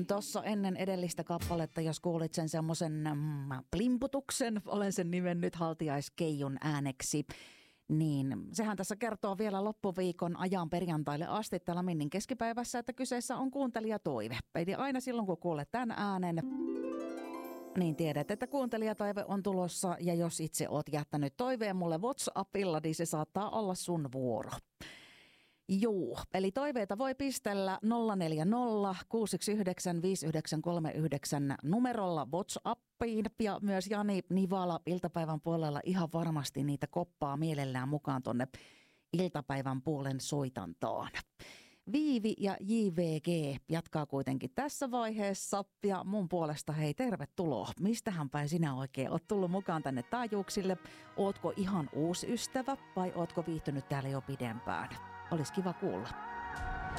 Tuossa ennen edellistä kappaletta, jos kuulit sen semmoisen plimputuksen, olen sen nimennyt haltiaiskeijun ääneksi, niin sehän tässä kertoo vielä loppuviikon ajan perjantaille asti täällä Minnin keskipäivässä, että kyseessä on kuuntelijatoive. Eli aina silloin, kun kuulet tämän äänen, niin tiedät, että kuuntelijatoive on tulossa, ja jos itse oot jättänyt toiveen mulle WhatsAppilla, niin se saattaa olla sun vuoro. Juu, eli toiveita voi pistellä 040 619 5939 numerolla WhatsAppiin, ja myös Jani Nivala iltapäivän puolella ihan varmasti niitä koppaa mielellään mukaan tonne iltapäivän puolen soitantoon. Viivi ja JVG jatkaa kuitenkin tässä vaiheessa, ja mun puolesta hei, tervetuloa. Mistähän päin sinä oikein oot tullut mukaan tänne taajuuksille? Ootko ihan uusi ystävä vai ootko viihtynyt täällä jo pidempään? Olisi kiva kuulla.